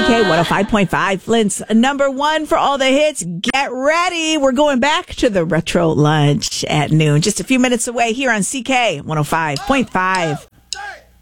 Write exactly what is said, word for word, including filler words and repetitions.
K one oh five point five, Flint's number one for all the hits. Get ready. We're going back to the Retro Lunch at noon. Just a few minutes away here on C K one oh five point five.